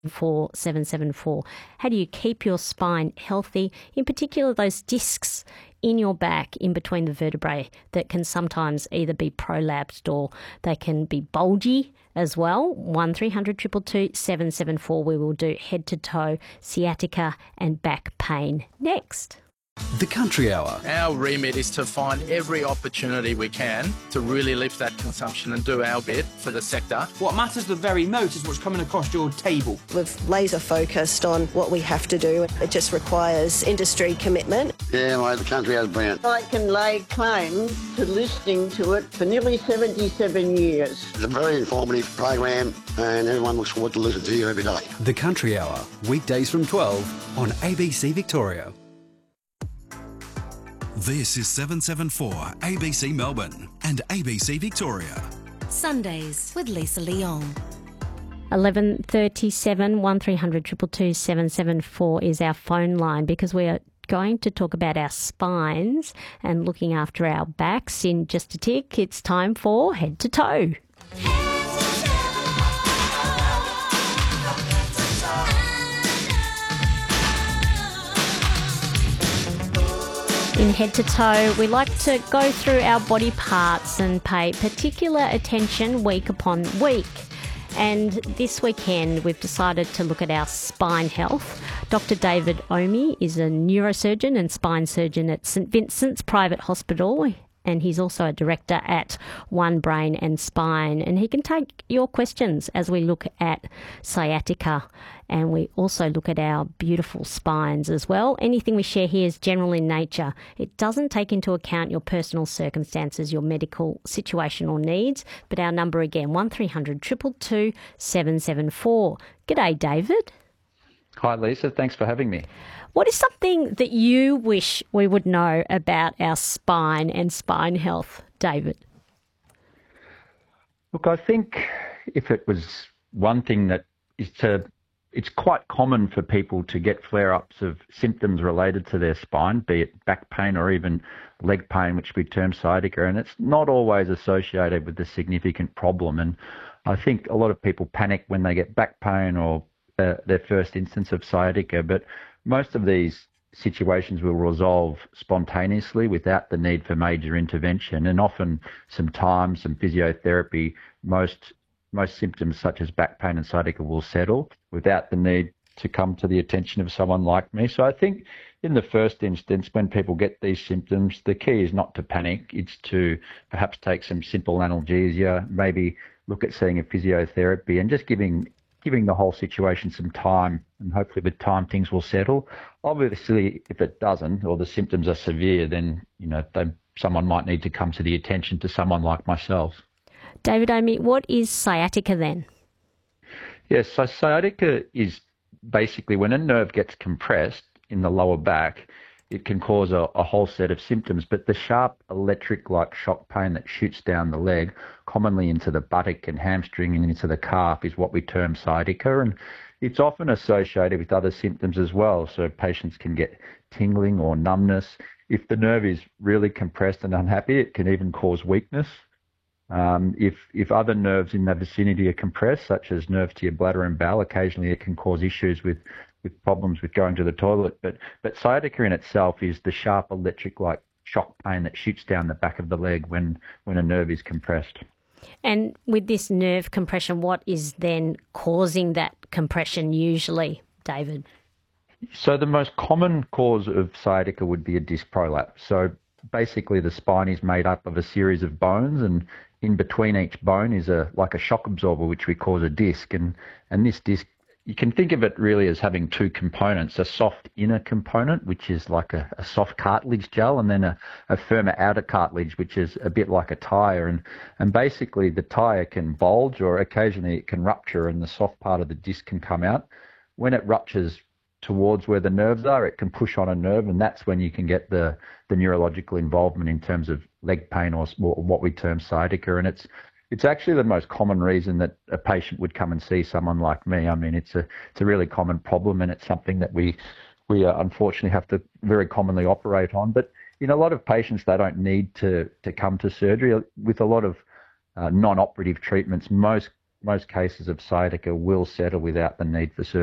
4774. How do you keep your spine healthy? In particular, those discs in your back, in between the vertebrae, that can sometimes either be prolapsed or they can be bulgy as well. 1300 222 774. We will do head to toe, sciatica and back pain next. The Country Hour. Our remit is to find every opportunity we can to really lift that consumption and do our bit for the sector. What matters the very most is what's coming across your table. We've laser focused on what we have to do. It just requires industry commitment. Yeah, mate, the Country Hour's brilliant. I can lay claim to listening to it for nearly 77 years. It's a very informative program and everyone looks forward to listening to you every day. The Country Hour, weekdays from 12 on ABC Victoria. This is 774 ABC Melbourne and ABC Victoria. Sundays with Lisa Leong. 11:37 1300 222 774 is our phone line, because we are going to talk about our spines and looking after our backs in just a tick. It's time for Head to Toe. In Head to Toe, we like to go through our body parts and pay particular attention week upon week. And this weekend, we've decided to look at our spine health. Dr. David Omi is a neurosurgeon and spine surgeon at St Vincent's Private Hospital, and he's also a director at One Brain and Spine. And he can take your questions as we look at sciatica, and we also look at our beautiful spines as well. Anything we share here is general in nature. It doesn't take into account your personal circumstances, your medical situation or needs. But our number again, 1300 222 774. G'day, David. Hi, Lisa. Thanks for having me. What is something that you wish we would know about our spine and spine health, David? Look, I think if it was one thing that is it's quite common for people to get flare-ups of symptoms related to their spine, be it back pain or even leg pain, which we term sciatica, and it's not always associated with a significant problem. And I think a lot of people panic when they get back pain or their first instance of sciatica, but most of these situations will resolve spontaneously without the need for major intervention, and often some time, some physiotherapy, most symptoms such as back pain and sciatica will settle without the need to come to the attention of someone like me. So I think in the first instance, when people get these symptoms, the key is not to panic. It's to perhaps take some simple analgesia, maybe look at seeing a physiotherapy and just giving the whole situation some time, and hopefully with time things will settle. Obviously, if it doesn't or the symptoms are severe, then someone might need to come to the attention to someone like myself. David Omi, what is sciatica then? Yes, so sciatica is basically when a nerve gets compressed in the lower back, it can cause a whole set of symptoms, but the sharp electric-like shock pain that shoots down the leg, commonly into the buttock and hamstring and into the calf, is what we term sciatica, and it's often associated with other symptoms as well. So patients can get tingling or numbness. If the nerve is really compressed and unhappy, it can even cause weakness. If other nerves in the vicinity are compressed, such as nerves to your bladder and bowel, occasionally it can cause issues with problems with going to the toilet. But sciatica in itself is the sharp electric-like shock pain that shoots down the back of the leg when a nerve is compressed. And with this nerve compression, what is then causing that compression usually, David? So the most common cause of sciatica would be a disc prolapse. So basically the spine is made up of a series of bones, and in between each bone is like a shock absorber, which we call a disc. And this disc, you can think of it really as having two components, a soft inner component, which is like a soft cartilage gel, and then a firmer outer cartilage, which is a bit like a tyre. And basically the tyre can bulge, or occasionally it can rupture, and the soft part of the disc can come out. When it ruptures towards where the nerves are, it can push on a nerve, and that's when you can get the neurological involvement in terms of leg pain or what we term sciatica. And it's actually the most common reason that a patient would come and see someone like me. I mean, it's a really common problem, and it's something that we unfortunately have to very commonly operate on. But in a lot of patients, they don't need to come to surgery. With a lot of non-operative treatments, most most cases of sciatica will settle without the need for surgery.